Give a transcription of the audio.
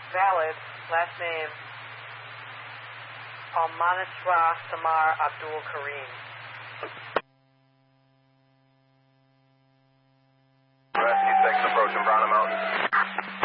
Valid. Last name Almanisra Samar Abdul Kareem. Rescue 6 approaching Brown Mountain.